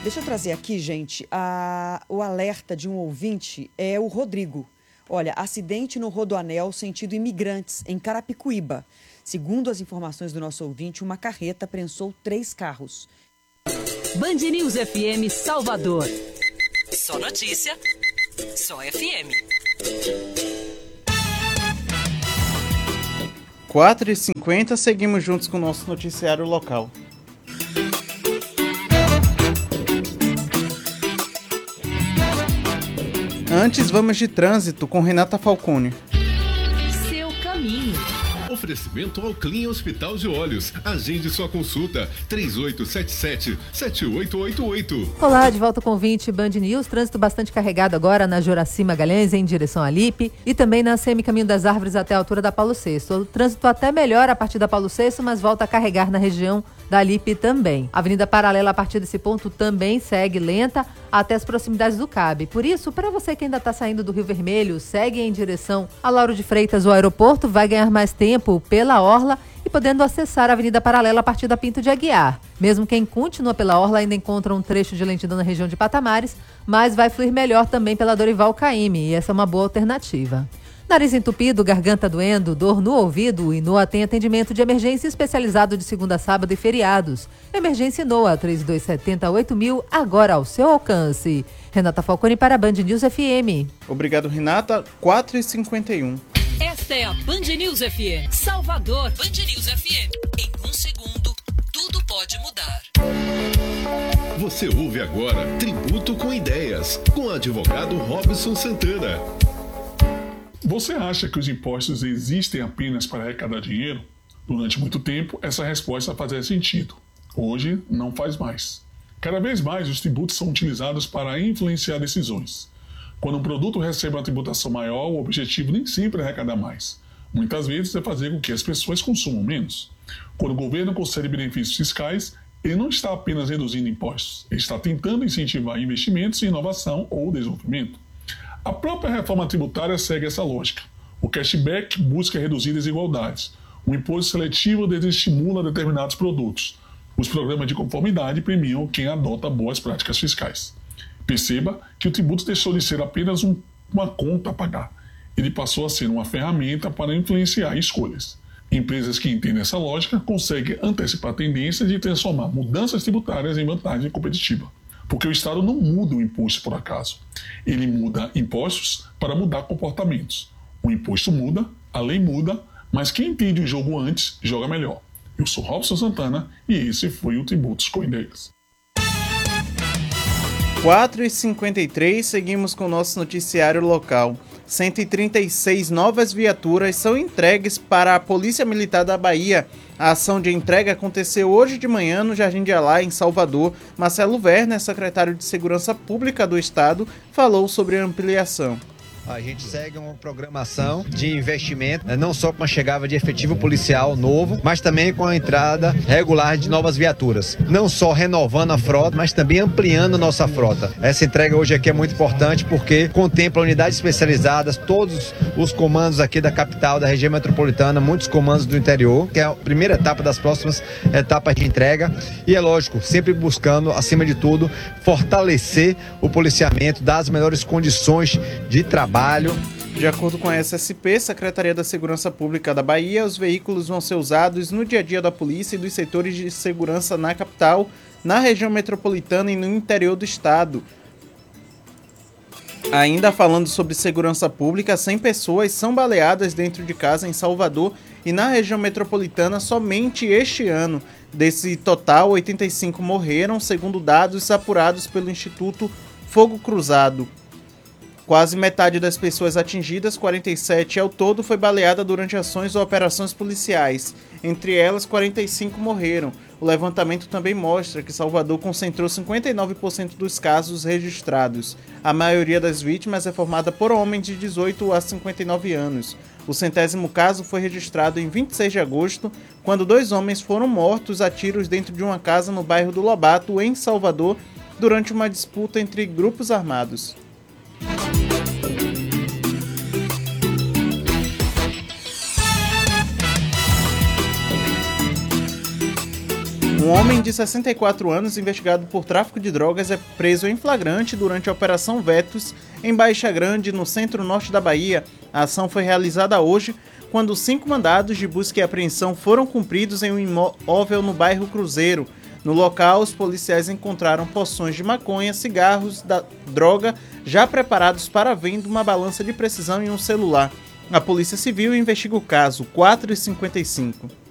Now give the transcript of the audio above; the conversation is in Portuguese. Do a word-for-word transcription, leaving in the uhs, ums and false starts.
Deixa eu trazer aqui, gente, a, o alerta de um ouvinte é o Rodrigo. Olha, acidente no Rodoanel sentido Imigrantes, em Carapicuíba. Segundo as informações do nosso ouvinte, uma carreta prensou três carros. Band News F M Salvador. Só notícia, só F M. quatro e cinquenta, seguimos juntos com o nosso noticiário local. Antes, vamos de trânsito com Renata Falcone. Seu caminho. Oferecimento ao Clean Hospital de Olhos. Agende sua consulta. três oito sete sete, sete oito oito oito. Olá, de volta com o vinte Band News. Trânsito bastante carregado agora na Joraci Magalhães, em direção à Lipe. E também na C M Caminho das Árvores até a altura da Paulo sexto. O trânsito até melhora a partir da Paulo sexto, mas volta a carregar na região da Lipe também. A Avenida Paralela, a partir desse ponto, também segue lenta até as proximidades do C A B. Por isso, para você que ainda está saindo do Rio Vermelho, segue em direção a Lauro de Freitas, o aeroporto, vai ganhar mais tempo pela Orla e podendo acessar a Avenida Paralela a partir da Pinto de Aguiar. Mesmo quem continua pela Orla ainda encontra um trecho de lentidão na região de Patamares, mas vai fluir melhor também pela Dorival Caymmi, e essa é uma boa alternativa. Nariz entupido, garganta doendo, dor no ouvido, e Noa tem atendimento de emergência especializado de segunda a sábado e feriados. Emergência Noa, três dois sete zero, oito mil, agora ao seu alcance. Renata Falcone para a Band News F M. Obrigado, Renata. quatro e cinquenta e um. Esta é a Band News F M. Salvador. Band News F M. Em um segundo, tudo pode mudar. Você ouve agora Tributo com Ideias, com o advogado Robson Santana. Você acha que os impostos existem apenas para arrecadar dinheiro? Durante muito tempo, essa resposta fazia sentido. Hoje, não faz mais. Cada vez mais, os tributos são utilizados para influenciar decisões. Quando um produto recebe uma tributação maior, o objetivo nem sempre é arrecadar mais. Muitas vezes é fazer com que as pessoas consumam menos. Quando o governo concede benefícios fiscais, ele não está apenas reduzindo impostos, ele está tentando incentivar investimentos em inovação ou desenvolvimento. A própria reforma tributária segue essa lógica. O cashback busca reduzir desigualdades. O imposto seletivo desestimula determinados produtos. Os programas de conformidade premiam quem adota boas práticas fiscais. Perceba que o tributo deixou de ser apenas um, uma conta a pagar. Ele passou a ser uma ferramenta para influenciar escolhas. Empresas que entendem essa lógica conseguem antecipar tendências e transformar mudanças tributárias em vantagem competitiva. Porque o Estado não muda o imposto por acaso. Ele muda impostos para mudar comportamentos. O imposto muda, a lei muda, mas quem entende o jogo antes, joga melhor. Eu sou Robson Santana e esse foi o Tributos com Ideias. quatro e cinquenta e três, seguimos com o nosso noticiário local. cento e trinta e seis novas viaturas são entregues para a Polícia Militar da Bahia. A ação de entrega aconteceu hoje de manhã no Jardim de Alá, em Salvador. Marcelo Werner, secretário de Segurança Pública do Estado, falou sobre a ampliação. A gente segue uma programação de investimento, não só com a chegada de efetivo policial novo, mas também com a entrada regular de novas viaturas. Não só renovando a frota, mas também ampliando a nossa frota. Essa entrega hoje aqui é muito importante porque contempla unidades especializadas, todos os comandos aqui da capital, da região metropolitana, muitos comandos do interior, que é a primeira etapa das próximas etapas de entrega. E é lógico, sempre buscando, acima de tudo, fortalecer o policiamento, dar as melhores condições de trabalho. De acordo com a S S P, Secretaria da Segurança Pública da Bahia, os veículos vão ser usados no dia a dia da polícia e dos setores de segurança na capital, na região metropolitana e no interior do estado. Ainda falando sobre segurança pública, cem pessoas são baleadas dentro de casa em Salvador e na região metropolitana somente este ano. Desse total, oitenta e cinco morreram, segundo dados apurados pelo Instituto Fogo Cruzado. Quase metade das pessoas atingidas, quarenta e sete ao todo, foi baleada durante ações ou operações policiais. Entre elas, quarenta e cinco morreram. O levantamento também mostra que Salvador concentrou cinquenta e nove por cento dos casos registrados. A maioria das vítimas é formada por homens de dezoito a cinquenta e nove anos. O centésimo caso foi registrado em vinte e seis de agosto, quando dois homens foram mortos a tiros dentro de uma casa no bairro do Lobato, em Salvador, durante uma disputa entre grupos armados. Um homem de sessenta e quatro anos, investigado por tráfico de drogas, é preso em flagrante durante a Operação Vetus, em Baixa Grande, no centro-norte da Bahia. A ação foi realizada hoje, quando cinco mandados de busca e apreensão foram cumpridos em um imóvel no bairro Cruzeiro. No local, os policiais encontraram porções de maconha, cigarros, da droga, já preparados para venda, uma balança de precisão e um celular. A Polícia Civil investiga o caso. quatro e cinquenta e cinco.